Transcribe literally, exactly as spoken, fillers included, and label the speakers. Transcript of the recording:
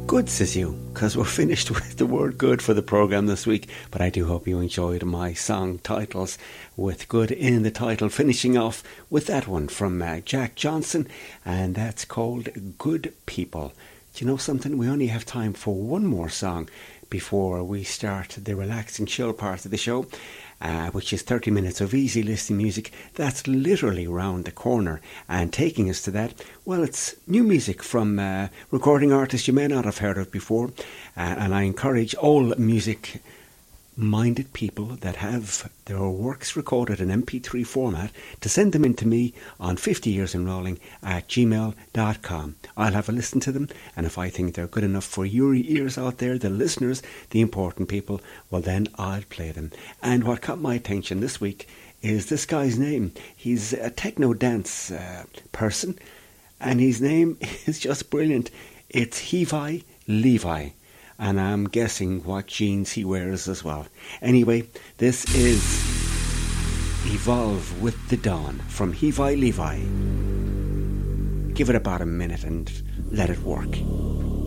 Speaker 1: Good, says you, because we're finished with the word good for the programme this week. But I do hope you enjoyed my song titles with good in the title, finishing off with that one from uh, Jack Johnson, and that's called Good People. Do you know something? We only have time for one more song before we start the relaxing chill part of the show. Uh, which is thirty minutes of easy listening music. That's literally round the corner. And taking us to that, well, it's new music from uh, recording artists you may not have heard of before. Uh, and I encourage all music minded people that have their works recorded in M P three format to send them in to me on fifty years in rolling at gmail dot com. I'll have a listen to them, and if I think they're good enough for your ears out there, the listeners, the important people, well then I'll play them. And what caught my attention this week is this guy's name. He's a techno dance uh, person, and his name is just brilliant. It's Hevi Levi. And I'm guessing what jeans he wears as well. Anyway, this is Evolve with the Dawn from Hevi Levi. Give it about a minute and let it work.